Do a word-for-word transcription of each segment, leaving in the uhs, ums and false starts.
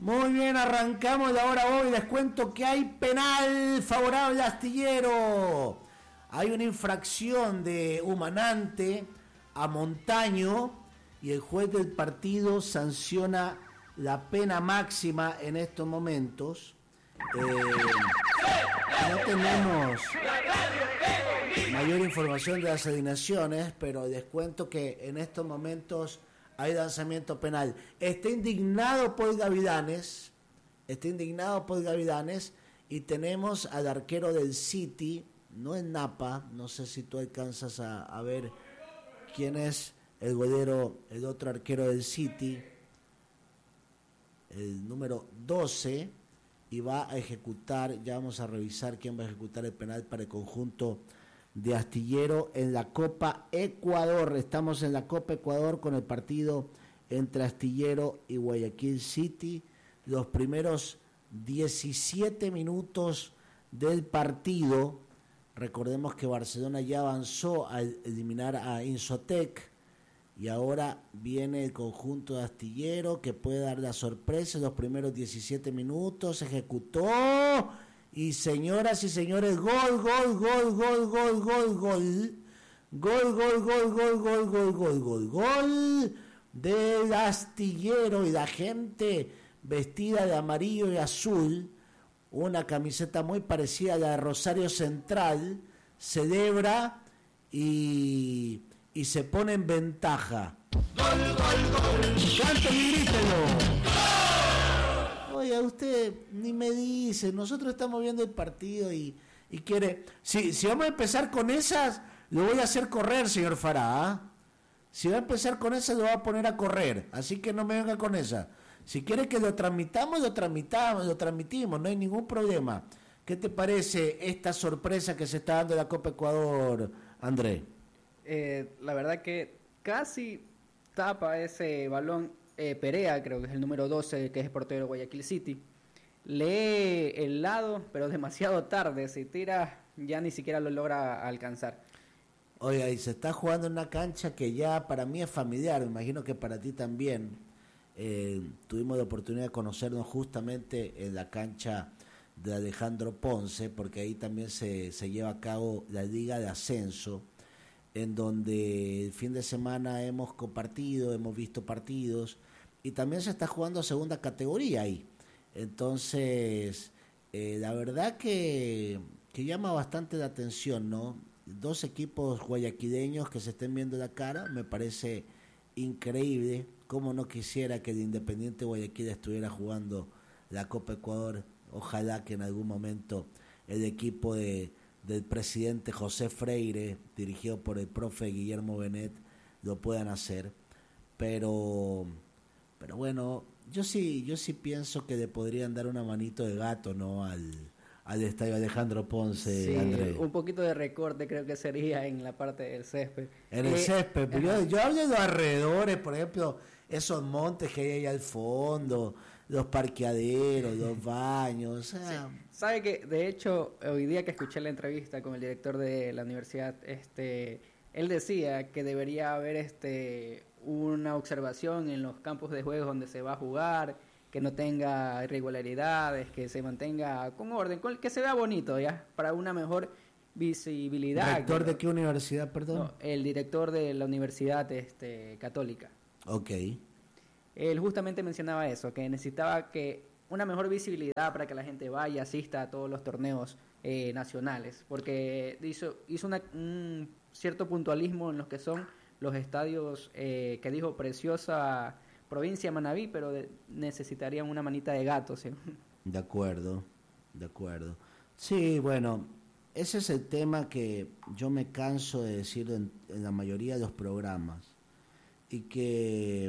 Muy bien, arrancamos de ahora hoy. Les cuento que hay penal favorable a Astillero. Hay una infracción de Humanante a Montaño y el juez del partido sanciona la pena máxima en estos momentos. Eh, no tenemos mayor información de las alineaciones, pero les cuento que en estos momentos hay lanzamiento penal. Está indignado Paul Gavidanes, está indignado Paul Gavidanes y tenemos al arquero del City, no en Napa, no sé si tú alcanzas a, a ver quién es el golero, el otro arquero del City, el número doce, y va a ejecutar, ya vamos a revisar quién va a ejecutar el penal para el conjunto de Astillero en la Copa Ecuador. Estamos en la Copa Ecuador con el partido entre Astillero y Guayaquil City. Los primeros diecisiete minutos del partido, recordemos que Barcelona ya avanzó al eliminar a Insotec y ahora viene el conjunto de Astillero que puede dar la sorpresa. Los primeros diecisiete minutos ejecutó. Y señoras y señores, gol, gol, gol, gol, gol, gol, gol, gol, gol, gol, gol, gol, gol, gol, gol, gol del Astillero y la gente vestida de amarillo y azul, una camiseta muy parecida a la de Rosario Central, celebra y, y se pone en ventaja. ¡Gol, gol, gol! ¡Canten y grítenlo! Oiga, usted ni me dice, nosotros estamos viendo el partido y, y quiere... Si, si vamos a empezar con esas, lo voy a hacer correr, señor Farah. ¿eh? Si va a empezar con esas, lo voy a poner a correr, así que no me venga con esa. Si quiere que lo transmitamos, lo transmitamos, lo transmitimos, no hay ningún problema. ¿Qué te parece esta sorpresa que se está dando en la Copa Ecuador, André? Eh, la verdad que casi tapa ese balón. Eh, Perea, creo que es el número doce, que es el portero de Guayaquil City. Lee el lado, pero demasiado tarde. Si tira, ya ni siquiera lo logra alcanzar. Oiga, y se está jugando en una cancha que ya para mí es familiar, me imagino que para ti también. Eh, tuvimos la oportunidad de conocernos justamente en la cancha de Alejandro Ponce, porque ahí también se, se lleva a cabo la Liga de Ascenso, en donde el fin de semana hemos compartido, hemos visto partidos, y también se está jugando segunda categoría ahí. Entonces, eh, la verdad que, que llama bastante la atención, ¿no? Dos equipos guayaquileños que se estén viendo la cara, me parece increíble. Como no quisiera que el Independiente Guayaquil estuviera jugando la Copa Ecuador. Ojalá que en algún momento el equipo de del presidente José Freire, dirigido por el profe Guillermo Benet, lo puedan hacer, pero pero bueno, yo sí yo sí pienso que le podrían dar una manito de gato, ¿no? al al estadio Alejandro Ponce, sí, André. Un poquito de recorte creo que sería en la parte del césped. En el eh, césped, pero yo, yo hablo de los alrededores, por ejemplo, esos montes que hay ahí al fondo, los parqueaderos, los baños, o sea... Sí. Sabe que, de hecho, hoy día que escuché la entrevista con el director de la universidad, este, él decía que debería haber este una observación en los campos de juegos donde se va a jugar, que no tenga irregularidades, que se mantenga con orden, con, que se vea bonito, ya, para una mejor visibilidad. ¿Director ¿no? de qué universidad, perdón? No, el director de la Universidad este, Católica. Ok. Él justamente mencionaba eso, que necesitaba que una mejor visibilidad para que la gente vaya, asista a todos los torneos eh, nacionales, porque hizo, hizo una, un cierto puntualismo en los que son los estadios eh, que dijo preciosa provincia de Manabí, pero de, necesitarían una manita de gato, ¿sí? De acuerdo, de acuerdo. Sí, bueno, ese es el tema que yo me canso de decir en, en la mayoría de los programas, y que,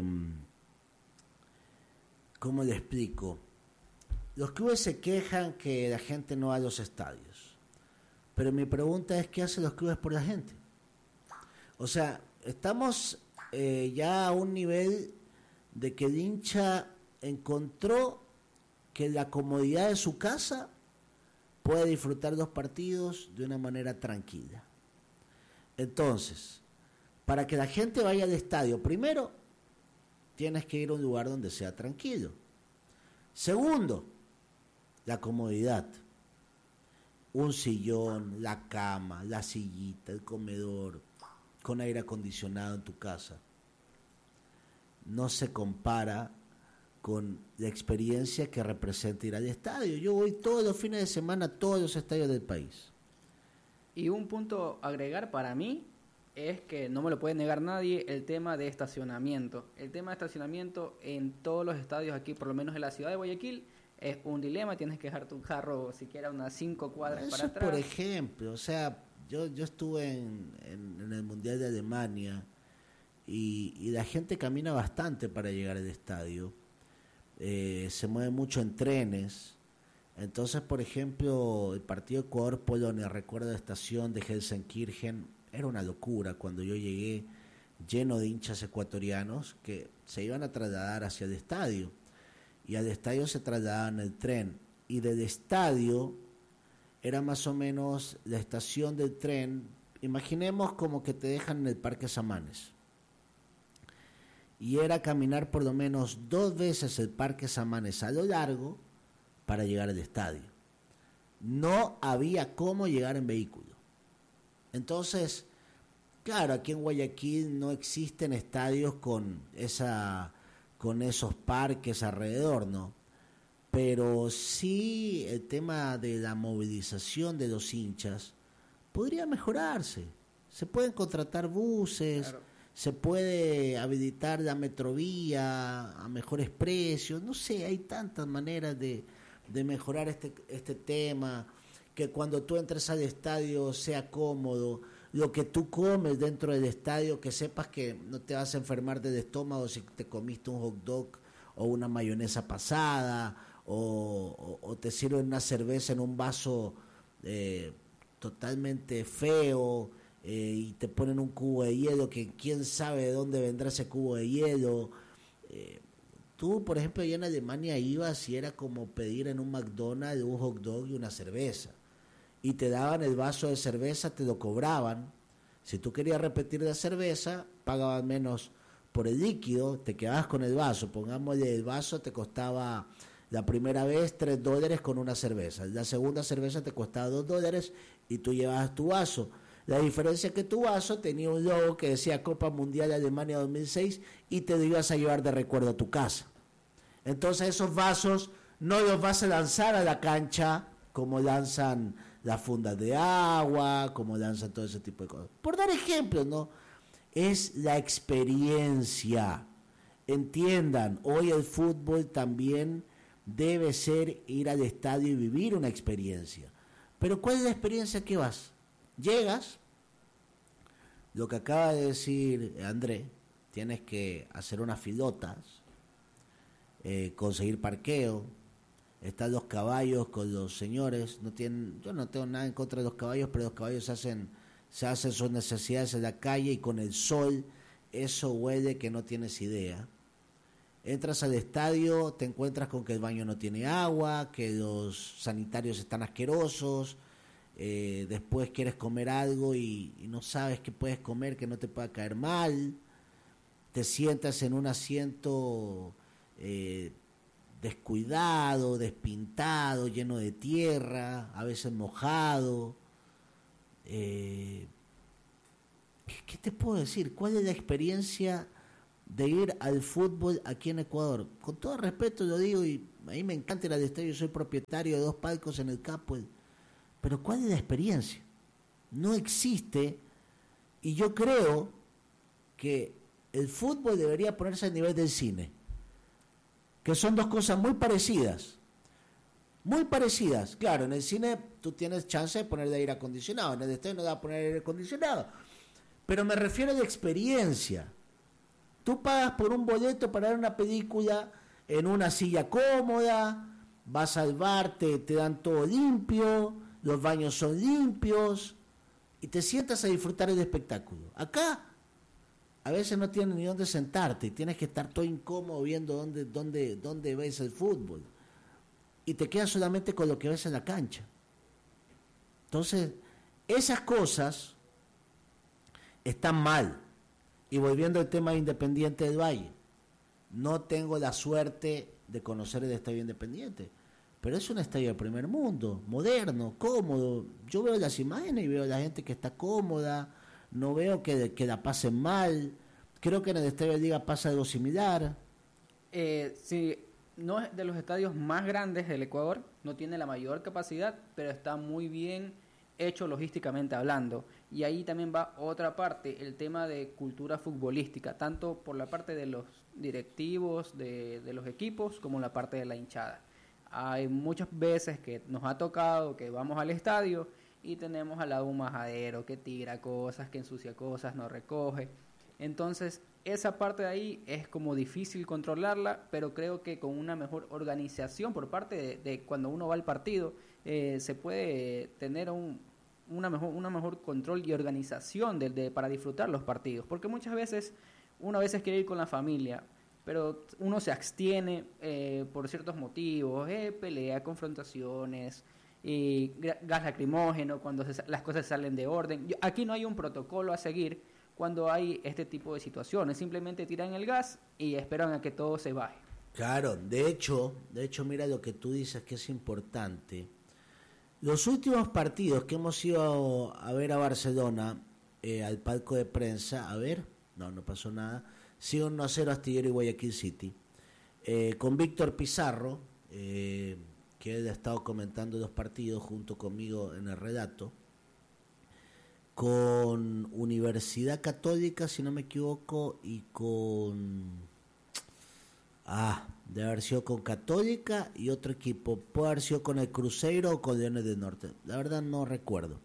¿cómo le explico? Los clubes se quejan que la gente no va a los estadios, pero mi pregunta es, ¿qué hacen los clubes por la gente? O sea, estamos eh, ya a un nivel de que el hincha encontró que la comodidad de su casa puede disfrutar los partidos de una manera tranquila. Entonces, para que la gente vaya al estadio, primero tienes que ir a un lugar donde sea tranquilo. Segundo, la comodidad. Un sillón, la cama, la sillita, el comedor, con aire acondicionado en tu casa. No se compara con la experiencia que representa ir al estadio. Yo voy todos los fines de semana a todos los estadios del país. Y un punto a agregar para mí es que no me lo puede negar nadie, el tema de estacionamiento. El tema de estacionamiento en todos los estadios aquí, por lo menos en la ciudad de Guayaquil, es un dilema. Tienes que dejar tu carro siquiera unas cinco cuadras Eso para atrás. Por ejemplo, o sea, yo, yo estuve en, en, en el Mundial de Alemania y, y la gente camina bastante para llegar al estadio. Eh, se mueve mucho en trenes. Entonces, por ejemplo, el partido Ecuador-Polonia, recuerdo la estación de Gelsenkirchen, era una locura cuando yo llegué, lleno de hinchas ecuatorianos que se iban a trasladar hacia el estadio, y al estadio se trasladaban el tren, y del estadio era más o menos la estación del tren, imaginemos como que te dejan en el Parque Samanes, y era caminar por lo menos dos veces el Parque Samanes a lo largo para llegar al estadio. No había cómo llegar en vehículo. Entonces, claro, aquí en Guayaquil no existen estadios con esa, con esos parques alrededor, ¿no? Pero sí el tema de la movilización de los hinchas podría mejorarse. Se pueden contratar buses, claro. Se puede habilitar la metrovía a mejores precios, no sé, hay tantas maneras de, de mejorar este, este tema, que cuando tú entres al estadio sea cómodo, lo que tú comes dentro del estadio, que sepas que no te vas a enfermar del estómago si te comiste un hot dog o una mayonesa pasada, o, o, o te sirven una cerveza en un vaso eh, totalmente feo, eh, y te ponen un cubo de hielo que quién sabe de dónde vendrá ese cubo de hielo. Eh, tú, por ejemplo, allá en Alemania ibas y era como pedir en un McDonald's un hot dog y una cerveza. Y te daban el vaso de cerveza, te lo cobraban. Si tú querías repetir la cerveza, pagabas menos por el líquido, te quedabas con el vaso. Pongámosle, el vaso te costaba la primera vez tres dólares con una cerveza. La segunda cerveza te costaba dos dólares y tú llevabas tu vaso. La diferencia es que tu vaso tenía un logo que decía Copa Mundial de Alemania dos mil seis y te lo ibas a llevar de recuerdo a tu casa. Entonces esos vasos no los vas a lanzar a la cancha como lanzan las fundas de agua, como lanzan todo ese tipo de cosas. Por dar ejemplos, ¿no? Es la experiencia. Entiendan, hoy el fútbol también debe ser ir al estadio y vivir una experiencia. Pero ¿cuál es la experiencia que vas? Llegas, lo que acaba de decir André, tienes que hacer unas filotas, eh, conseguir parqueo, están los caballos con los señores, no tienen, yo no tengo nada en contra de los caballos, pero los caballos hacen, se hacen sus necesidades en la calle y con el sol eso huele que no tienes idea. Entras al estadio, te encuentras con que el baño no tiene agua, que los sanitarios están asquerosos, eh, después quieres comer algo y, y no sabes qué puedes comer que no te pueda caer mal, te sientas en un asiento eh, descuidado, despintado, lleno de tierra, a veces mojado. Eh, ¿qué, ¿Qué te puedo decir? ¿Cuál es la experiencia de ir al fútbol aquí en Ecuador? Con todo respeto lo digo, y a mí me encanta ir al estadio, yo soy propietario de dos palcos en el Capwell, pero ¿cuál es la experiencia? No existe, y yo creo que el fútbol debería ponerse al nivel del cine, que son dos cosas muy parecidas, muy parecidas. Claro, en el cine tú tienes chance de poner de aire acondicionado, en el estadio no da a poner aire acondicionado, pero me refiero a la experiencia. Tú pagas por un boleto para ver una película en una silla cómoda, vas al bar, te, te dan todo limpio, los baños son limpios y te sientas a disfrutar el espectáculo. Acá a veces no tienes ni dónde sentarte y tienes que estar todo incómodo viendo dónde, dónde, dónde ves el fútbol y te quedas solamente con lo que ves en la cancha. Entonces, esas cosas están mal. Y volviendo al tema de Independiente del Valle, no tengo la suerte de conocer el Estadio Independiente, pero es un estadio de primer mundo, moderno, cómodo. Yo veo las imágenes y veo a la gente que está cómoda, no veo que, que la pasen mal. Creo que en el Estadio de Liga pasa algo similar. Eh, sí, no es de los estadios más grandes del Ecuador, no tiene la mayor capacidad, pero está muy bien hecho logísticamente hablando. Y ahí también va otra parte, el tema de cultura futbolística, tanto por la parte de los directivos de, de los equipos como la parte de la hinchada. Hay muchas veces que nos ha tocado que vamos al estadio y tenemos al lado un majadero que tira cosas, que ensucia cosas, no recoge. Entonces, esa parte de ahí es como difícil controlarla, pero creo que con una mejor organización por parte de, de cuando uno va al partido, eh, se puede tener un, una mejor una mejor control y organización de, de, para disfrutar los partidos. Porque muchas veces, uno a veces quiere ir con la familia, pero uno se abstiene eh, por ciertos motivos, eh, pelea, confrontaciones, y gas lacrimógeno, cuando se, las cosas salen de orden. Yo, aquí no hay un protocolo a seguir cuando hay este tipo de situaciones, simplemente tiran el gas y esperan a que todo se baje. Claro, de hecho, de hecho mira lo que tú dices que es importante. Los últimos partidos que hemos ido a ver a Barcelona, eh, al palco de prensa, a ver, no, no pasó nada, sigue uno a cero Astillero y Guayaquil City, eh, con Víctor Pizarro, eh, que él ha estado comentando los partidos junto conmigo en el relato, con Universidad Católica, si no me equivoco, y con... Ah, debe haber sido con Católica y otro equipo. Puede haber sido con el Cruzeiro o con Leones del Norte. La verdad no recuerdo.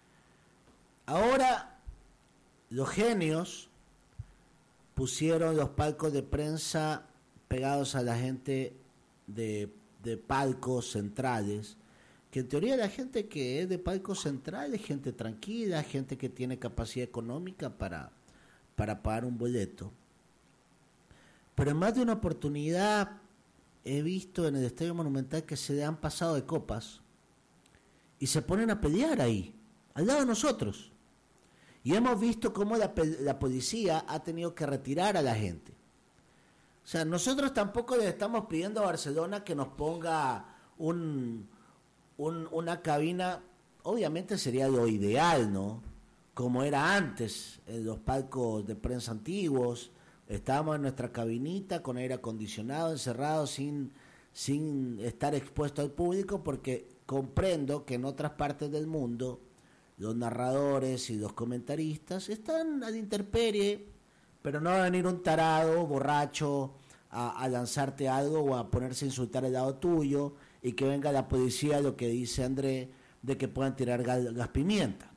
Ahora, los genios pusieron los palcos de prensa pegados a la gente de, de palcos centrales, que en teoría la gente que es de palcos centrales es gente tranquila, gente que tiene capacidad económica para, para pagar un boleto. Pero en más de una oportunidad he visto en el Estadio Monumental que se le han pasado de copas y se ponen a pelear ahí, al lado de nosotros. Y hemos visto cómo la, la policía ha tenido que retirar a la gente. O sea, nosotros tampoco le estamos pidiendo a Barcelona que nos ponga un... Un, una cabina, obviamente sería lo ideal, ¿no? Como era antes, en los palcos de prensa antiguos, estábamos en nuestra cabinita con aire acondicionado, encerrado, sin, sin estar expuesto al público, porque comprendo que en otras partes del mundo los narradores y los comentaristas están a la intemperie, pero no va a venir un tarado, borracho, a, a lanzarte algo o a ponerse a insultar al lado tuyo, y que venga la policía, lo que dice André, de que puedan tirar gas, gas pimienta.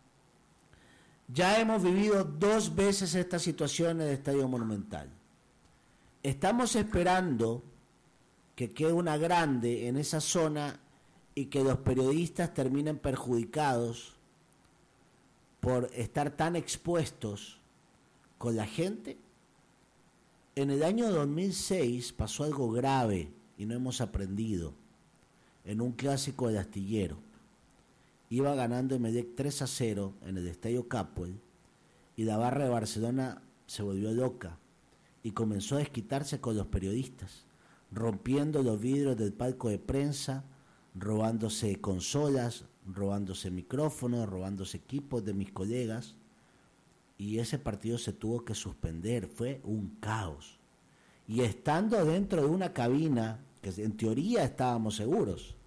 Ya hemos vivido dos veces esta situación en el Estadio Monumental. Estamos esperando que quede una grande en esa zona y que los periodistas terminen perjudicados por estar tan expuestos con la gente. En el año dos mil seis pasó algo grave y no hemos aprendido. En un clásico del Astillero, iba ganando Emelec tres a cero en el Estadio Capuel y la barra de Barcelona se volvió loca y comenzó a desquitarse con los periodistas, rompiendo los vidrios del palco de prensa, robándose consolas, robándose micrófonos, robándose equipos de mis colegas, y ese partido se tuvo que suspender. Fue un caos. Y estando dentro de una cabina, que en teoría estábamos seguros,